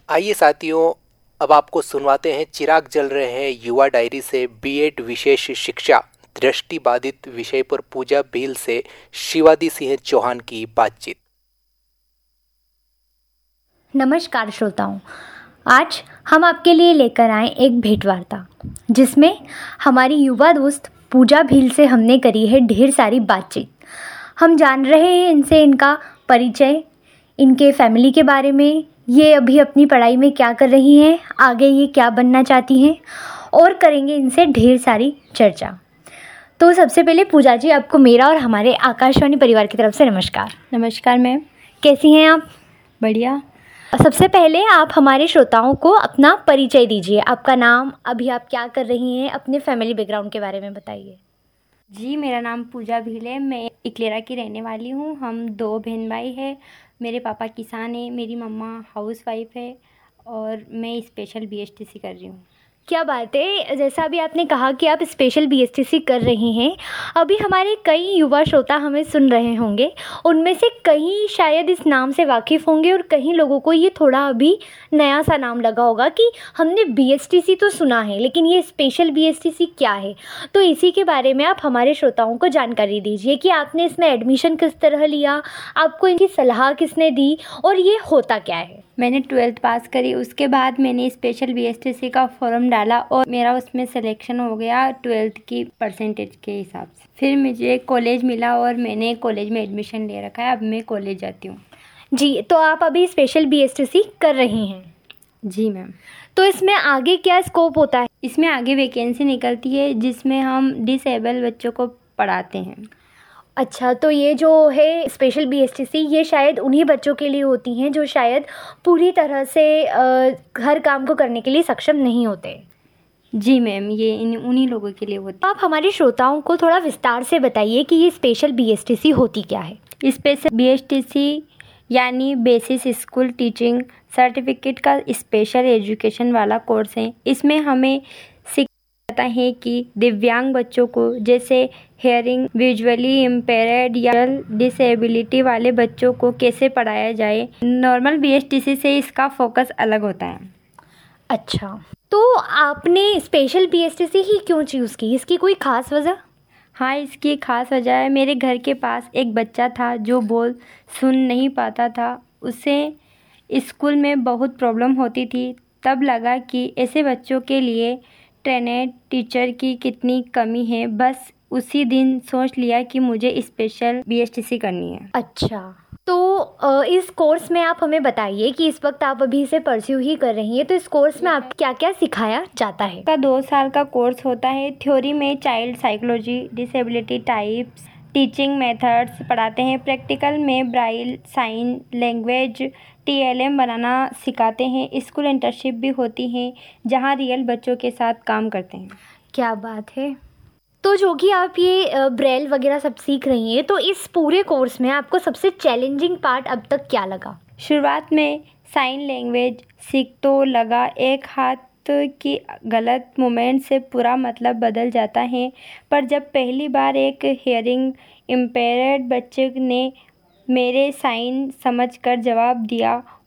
आइए साथियों, अब आपको सुनवाते हैं चिराग जल रहे हैं युवा डायरी से बीएड विशेष शिक्षा दृष्टि बाधित विषय पर पूजा भील से शिवादी सिंह चौहान की बातचीत। नमस्कार श्रोताओं, आज हम आपके लिए लेकर आए एक भेंटवार्ता जिसमें हमारी युवा दोस्त पूजा भील से हमने करी है ढेर सारी बातचीत। हम जान रहे हैं इनसे इनका परिचय, इनके फैमिली के बारे में, ये अभी अपनी पढ़ाई में क्या कर रही हैं, आगे ये क्या बनना चाहती हैं और करेंगे इनसे ढेर सारी चर्चा। तो सबसे पहले पूजा जी, आपको मेरा और हमारे आकाशवाणी परिवार की तरफ से नमस्कार। नमस्कार मैम। कैसी हैं आप? बढ़िया। सबसे पहले आप हमारे श्रोताओं को अपना परिचय दीजिए। आपका नाम, अभी आप क्या कर रही हैं, अपने फैमिली बैकग्राउंड के बारे में बताइए। जी, मेरा नाम पूजा भील है। मैं इकलेरा की रहने वाली हूँ। हम 2 बहन भाई हैं। मेरे पापा किसान हैं, मेरी मम्मा हाउसवाइफ है और मैं स्पेशल बीएसटीसी कर रही हूँ। क्या बात है। जैसा अभी आपने कहा कि आप स्पेशल बीएसटीसी कर रही हैं, अभी हमारे कई युवा श्रोता हमें सुन रहे होंगे, उनमें से कई शायद इस नाम से वाकिफ़ होंगे और कई लोगों को ये थोड़ा अभी नया सा नाम लगा होगा कि हमने बीएसटीसी तो सुना है लेकिन ये स्पेशल बीएसटीसी क्या है। तो इसी के बारे में आप हमारे श्रोताओं को जानकारी दीजिए कि आपने इसमें एडमिशन किस तरह लिया, आपको इनकी सलाह किसने दी और ये होता क्या है। मैंने 12th पास करी, उसके बाद मैंने स्पेशल बीएसटीसी का फॉर्म डाला और मेरा उसमें सिलेक्शन हो गया 12th की परसेंटेज के हिसाब से। फिर मुझे कॉलेज मिला और मैंने कॉलेज में एडमिशन ले रखा है। अब मैं कॉलेज जाती हूँ। जी, तो आप अभी स्पेशल बीएसटीसी कर रही हैं? जी मैम। तो इसमें आगे क्या स्कोप होता है? इसमें आगे वैकेंसी निकलती है जिसमें हम डिसेबल बच्चों को पढ़ाते हैं। अच्छा, तो ये जो है स्पेशल बीएसटीसी, ये शायद उन्हीं बच्चों के लिए होती हैं जो शायद पूरी तरह से हर काम को करने के लिए सक्षम नहीं होते। जी मैम, ये उन्हीं लोगों के लिए होता है। आप हमारे श्रोताओं को थोड़ा विस्तार से बताइए कि ये स्पेशल बीएसटीसी होती क्या है। स्पेशल बीएसटीसी यानी बेसिस स्कूल टीचिंग सर्टिफिकेट का स्पेशल एजुकेशन वाला कोर्स है। इसमें हमें सिखाता है कि दिव्यांग बच्चों को, जैसे हेयरिंग, विजुअली इम्पेयर्ड या डिसेबिलिटी वाले बच्चों को कैसे पढ़ाया जाए। नॉर्मल बीएसटीसी से इसका फोकस अलग होता है। अच्छा, तो आपने स्पेशल बीएसटीसी ही क्यों चूज़ की, इसकी कोई ख़ास वजह? हाँ, इसकी खास वजह है, मेरे घर के पास एक बच्चा था जो बोल सुन नहीं पाता था। उसे स्कूल में बहुत प्रॉब्लम होती थी। तब लगा कि ऐसे बच्चों के लिए ट्रेनेड टीचर की कितनी कमी है। बस उसी दिन सोच लिया कि मुझे स्पेशल बीएसटीसी करनी है। अच्छा, तो इस कोर्स में आप हमें बताइए कि इस वक्त आप अभी इसे परस्यू ही कर रही हैं, तो इस कोर्स में आप क्या क्या सिखाया जाता है? का 2 साल का कोर्स होता है। थ्योरी में child psychology, disability types, teaching methods पढ़ाते हैं। प्रैक्टिकल में ब्राइल, साइन लैंग्वेज, टीएलएम बनाना सिखाते हैं। स्कूल इंटर्नशिप भी होती है जहाँ रियल बच्चों के साथ काम करते हैं। क्या बात है। तो जो कि आप ये ब्रेल वगैरह सब सीख रही हैं, तो इस पूरे कोर्स में आपको सबसे चैलेंजिंग पार्ट अब तक क्या लगा? शुरुआत में साइन लैंग्वेज सीख तो लगा, एक हाथ की गलत मूवमेंट से पूरा मतलब बदल जाता है। पर जब पहली बार एक हियरिंग इम्पेयर्ड बच्चे ने मेरे साइन समझकर जवाब दिया